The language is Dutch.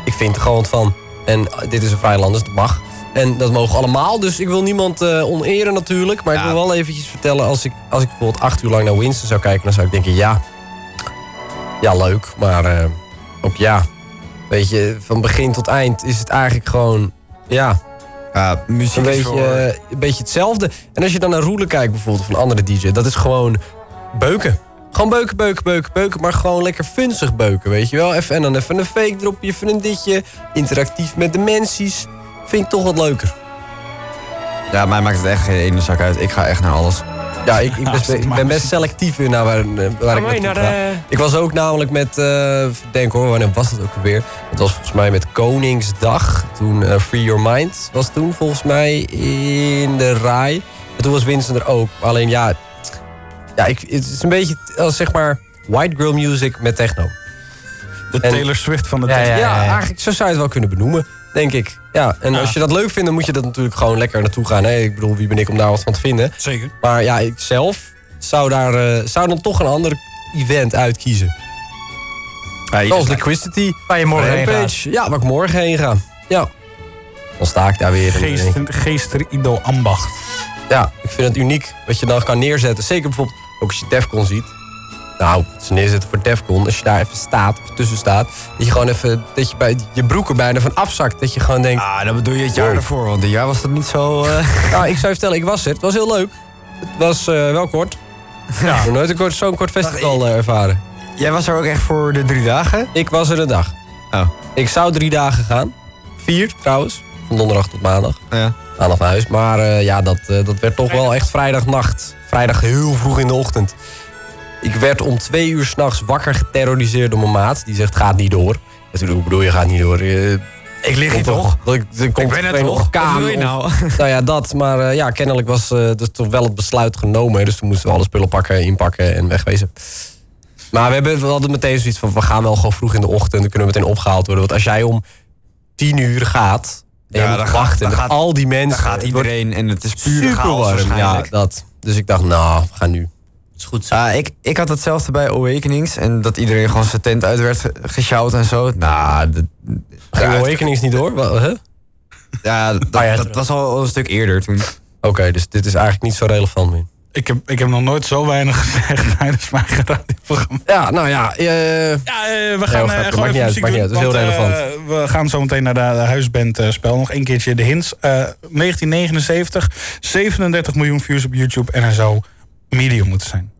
ik vind er gewoon wat van. En dit is een vrij land, dus dat mag. En dat mogen allemaal, dus ik wil niemand oneren natuurlijk. Maar ik wil wel eventjes vertellen, als ik bijvoorbeeld 8 uur lang naar Winston zou kijken... dan zou ik denken, ja leuk, maar ook weet je, van begin tot eind is het eigenlijk gewoon, muziek een beetje hetzelfde. En als je dan naar Roelen kijkt bijvoorbeeld, of een andere DJ, dat is gewoon beuken. Gewoon beuken, maar gewoon lekker funzig beuken, weet je wel. En dan even een fake dropje, even een ditje, interactief met de mensies. Vind ik toch wat leuker. Ja, mij maakt het echt geen ene zak uit. Ik ga echt naar alles. Ja, ik ben best selectief in waar ik naartoe ga. Ik was ook namelijk met, denk hoor, wanneer was dat ook alweer? Het was volgens mij met Koningsdag. Toen Free Your Mind was toen volgens mij in de RAI. En toen was Winston er ook. Alleen het is een beetje als zeg maar white girl music met techno. Taylor Swift van de techno. Ja, eigenlijk zo zou je het wel kunnen benoemen, denk ik. Ja, en als je dat leuk vindt, dan moet je dat natuurlijk gewoon lekker naartoe gaan. Hè? Ik bedoel, wie ben ik om daar wat van te vinden? Zeker. Maar ik zelf zou dan toch een ander event uitkiezen. Zoals Liquidity. Waar je morgen heen gaat. Ja, waar ik morgen heen ga. Ja. Dan sta ik daar weer. Geesterido ambacht. Ja, ik vind het uniek wat je dan kan neerzetten. Zeker bijvoorbeeld ook als je Defcon ziet. Nou, het is neerzetten voor Defcon. Als je daar even staat, of tussen staat... dat je gewoon even, dat je bij je broek er bijna van afzakt. Dat je gewoon denkt... dan bedoel je het jaar ervoor, want dit jaar was dat niet zo... Nou, ik zou je vertellen, ik was er. Het was heel leuk. Het was wel kort. Ja. Ik heb nooit zo'n kort festival ervaren. Jij was er ook echt voor de 3 dagen? Ik was er een dag. Oh. Ik zou 3 dagen gaan. 4 trouwens. Van donderdag tot maandag. Ja. Maandag naar huis. Maar dat werd toch wel echt vrijdagnacht. Vrijdag heel vroeg in de ochtend. Ik werd om 2 uur 's nachts wakker geterroriseerd door mijn maat. Die zegt, gaat niet door. Natuurlijk, hoe bedoel je, gaat niet door? Ik lig hier toch? Ik ben er toch? Wat wil je nou? Nou ja, dat. Maar kennelijk was dus toch wel het besluit genomen. Dus toen moesten we alle spullen pakken, inpakken en wegwezen. Maar we hadden meteen zoiets van, we gaan wel gewoon vroeg in de ochtend. Dan kunnen we meteen opgehaald worden. Want als jij om 10 uur gaat... en je moet wachten, en al die mensen... Dan gaat iedereen en het is puur chaos waarschijnlijk. Ja, dat. Dus ik dacht, we gaan nu. Is goed zo. Ik had hetzelfde bij Awakenings. En dat iedereen gewoon zijn tent uit werd gesjouwd en zo. Ging Awakenings niet door? Huh? Ja, dat was al een stuk eerder toen. Oké, dus dit is eigenlijk niet zo relevant meer. Ik heb nog nooit zo weinig gezegd tijdens mijn radioprogramma. Ja, nou ja. We gaan gewoon even muziek doen. Dat is heel relevant. We gaan zo meteen naar de huisbandspel. Nog een keertje de hints. 1979, 37 miljoen views op YouTube. En hij zou medium moeten zijn.